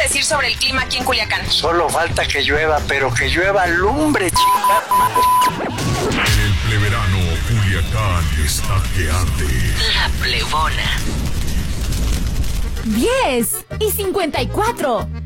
decir sobre el clima aquí en Culiacán? Solo falta que llueva, pero que llueva lumbre, chica. En el pleverano, Culiacán está que arde. La Plebona. 10:54.